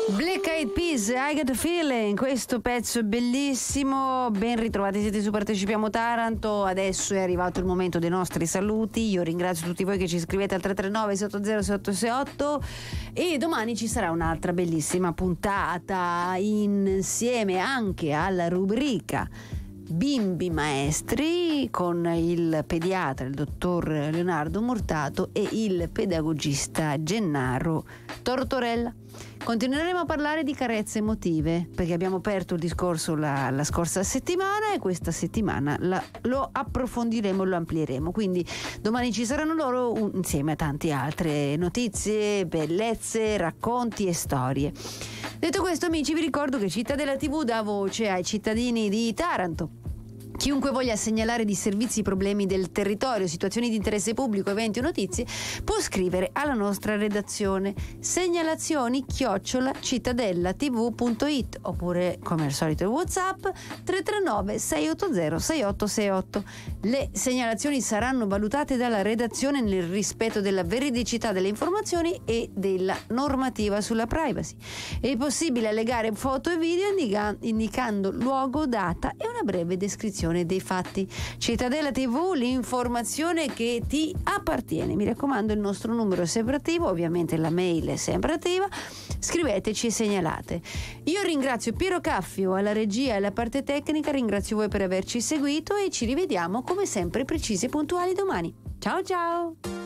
Black Eyed Peas, I Got a Feeling, questo pezzo è bellissimo. Ben ritrovati, siete su Partecipiamo Taranto. Adesso è arrivato il momento dei nostri saluti. Io ringrazio tutti voi che ci scrivete al 339 680 668 e domani ci sarà un'altra bellissima puntata insieme anche alla rubrica Bimbi Maestri con il pediatra, il dottor Leonardo Murtato, e il pedagogista Gennaro Tortorella. Continueremo a parlare di carezze emotive perché abbiamo aperto il discorso la scorsa settimana e questa settimana lo approfondiremo, lo amplieremo, quindi domani ci saranno loro insieme a tante altre notizie, bellezze, racconti e storie. Detto questo, amici, vi ricordo che Cittadella TV dà voce ai cittadini di Taranto. Chiunque voglia segnalare disservizi, problemi del territorio, situazioni di interesse pubblico, eventi o notizie, può scrivere alla nostra redazione segnalazioni@cittadellatv.it oppure, come al solito, il WhatsApp 339 680 6868. Le segnalazioni saranno valutate dalla redazione nel rispetto della veridicità delle informazioni e della normativa sulla privacy. È possibile allegare foto e video indicando luogo, data e una breve descrizione dei fatti. Cittadella TV, l'informazione che ti appartiene. Mi raccomando, il nostro numero è sempre attivo, ovviamente la mail è sempre attiva. Scriveteci e segnalate. Io ringrazio Piero Caffio alla regia e alla parte tecnica, ringrazio voi per averci seguito e ci rivediamo come sempre precisi e puntuali domani. Ciao ciao!